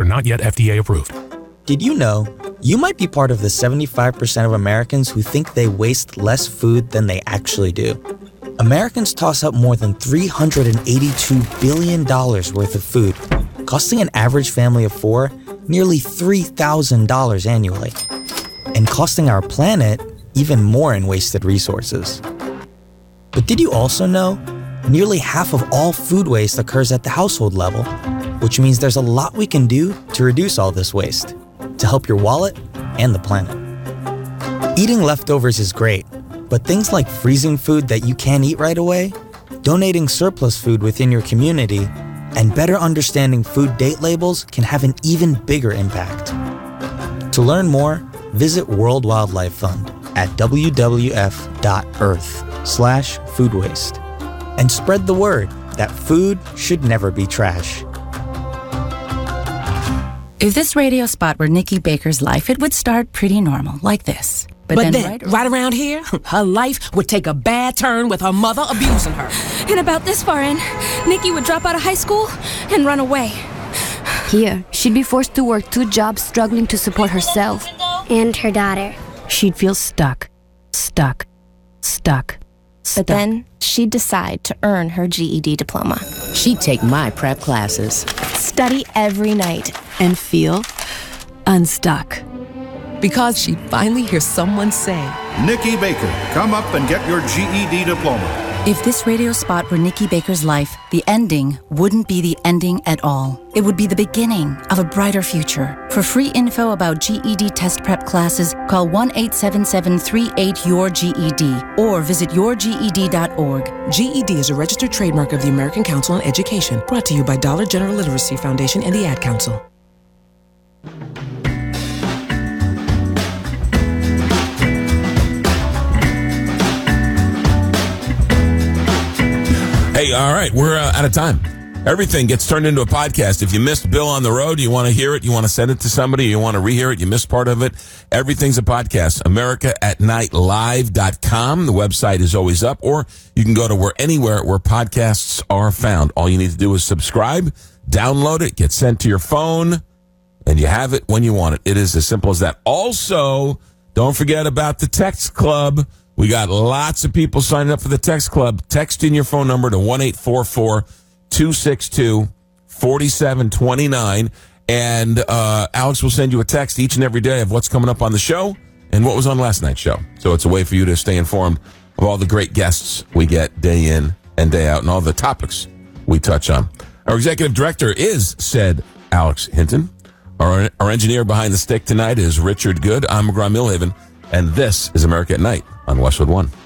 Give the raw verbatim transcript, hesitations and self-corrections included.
not yet F D A approved. Did you know you might be part of the seventy-five percent of Americans who think they waste less food than they actually do? Americans toss up more than three hundred eighty-two billion dollars worth of food, costing an average family of four nearly three thousand dollars annually, and costing our planet even more in wasted resources. But did you also know nearly half of all food waste occurs at the household level, which means there's a lot we can do to reduce all this waste, to help your wallet and the planet. Eating leftovers is great, but things like freezing food that you can't eat right away, donating surplus food within your community, and better understanding food date labels can have an even bigger impact. To learn more, visit World Wildlife Fund at w w f dot earth slash food waste and spread the word that food should never be trash. If this radio spot were Nikki Baker's life, it would start pretty normal, like this. But, but then, then right, right around here, her life would take a bad turn with her mother abusing her. And about this far in, Nikki would drop out of high school and run away. Here, she'd be forced to work two jobs, struggling to support herself and her daughter. She'd feel stuck, stuck, stuck, stuck. But then she'd decide to earn her G E D diploma. She'd take my prep classes, study every night, and feel unstuck. Because she'd finally hear someone say, Nikki Baker, come up and get your G E D diploma. If this radio spot were Nikki Baker's life, the ending wouldn't be the ending at all. It would be the beginning of a brighter future. For free info about G E D test prep classes, call one eight seven seven three eight your G E D or visit your G E D dot org. G E D is a registered trademark of the American Council on Education, brought to you by Dollar General Literacy Foundation and the Ad Council. Hey, all right, we're uh, out of time. Everything gets turned into a podcast. If you missed Bill on the road, you want to hear it, you want to send it to somebody, you want to rehear it, you missed part of it, everything's a podcast. America at Night Live dot com. The website is always up, or you can go to where anywhere where podcasts are found. All you need to do is subscribe, download it, get sent to your phone, and you have it when you want it. It is as simple as that. Also, don't forget about the text club. We got lots of people signing up for the text club. Text in your phone number to one eight four four, two six two, four seven two nine. And uh, Alex will send you a text each and every day of what's coming up on the show and what was on last night's show. So it's a way for you to stay informed of all the great guests we get day in and day out and all the topics we touch on. Our executive director is said Alex Hinton. Our, our engineer behind the stick tonight is Richard Good. I'm McGraw Millhaven. And this is America at Night on Westwood One.